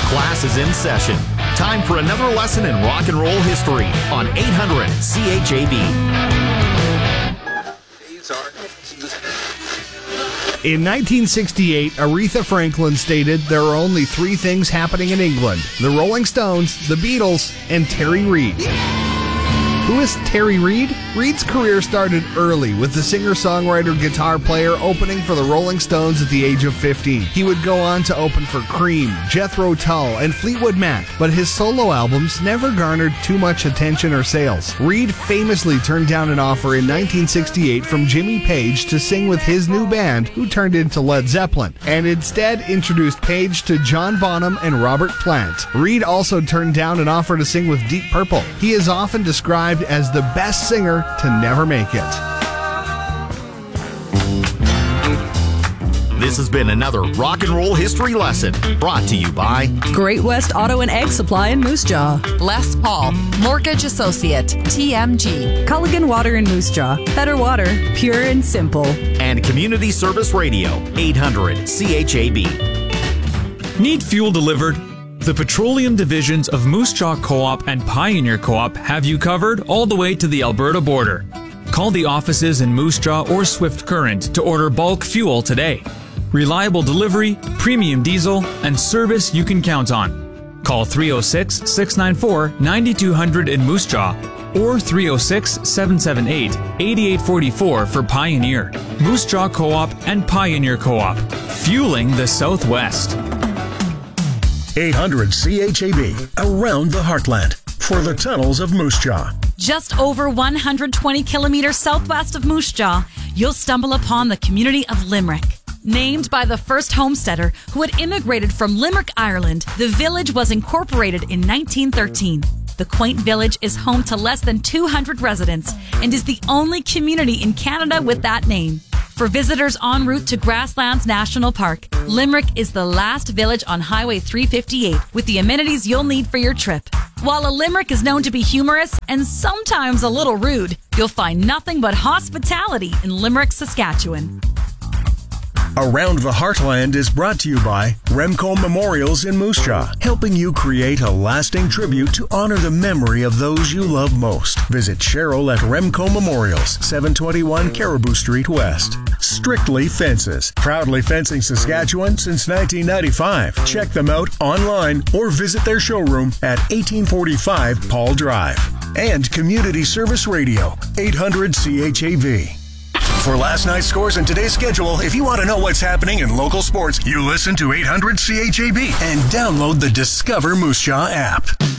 Class is in session. Time for another lesson in rock and roll history on 800 CHAB. In 1968, Aretha Franklin stated there are only three things happening in England: the Rolling Stones, the Beatles, and Terry Reid. Who is Terry Reid? Reid's career started early with the singer-songwriter guitar player opening for the Rolling Stones at the age of 15. He would go on to open for Cream, Jethro Tull, and Fleetwood Mac, but his solo albums never garnered too much attention or sales. Reid famously turned down an offer in 1968 from Jimmy Page to sing with his new band, who turned into Led Zeppelin, and instead introduced Page to John Bonham and Robert Plant. Reid also turned down an offer to sing with Deep Purple. He is often described as the best singer to never make it. This has been another rock and roll history lesson brought to you by Great West Auto and Egg Supply in Moose Jaw, Les Paul, Mortgage Associate, TMG, Culligan Water in Moose Jaw, better water, pure and simple, and Community Service Radio, 800 CHAB. Need fuel delivered? The petroleum divisions of Moose Jaw Co-op and Pioneer Co-op have you covered all the way to the Alberta border. Call the offices in Moose Jaw or Swift Current to order bulk fuel today. Reliable delivery, premium diesel, and service you can count on. Call 306-694-9200 in Moose Jaw or 306-778-8844 for Pioneer. Moose Jaw Co-op and Pioneer Co-op, fueling the Southwest. 800 CHAB, around the heartland, for the tunnels of Moose Jaw. Just over 120 kilometers southwest of Moose Jaw, you'll stumble upon the community of Limerick. Named by the first homesteader who had immigrated from Limerick, Ireland, the village was incorporated in 1913. The quaint village is home to less than 200 residents and is the only community in Canada with that name. For visitors en route to Grasslands National Park, Limerick is the last village on Highway 358 with the amenities you'll need for your trip. While a Limerick is known to be humorous and sometimes a little rude, you'll find nothing but hospitality in Limerick, Saskatchewan. Around the Heartland is brought to you by Remco Memorials in Moose Jaw, helping you create a lasting tribute to honor the memory of those you love most. Visit Cheryl at Remco Memorials, 721 Caribou Street West. Strictly Fences, proudly fencing Saskatchewan since 1995. Check them out online or visit their showroom at 1845 Paul Drive. And Community Service Radio, 800 CHAB. For last night's scores and today's schedule, if you want to know what's happening in local sports, you listen to 800 CHAB and download the Discover Moose Jaw app.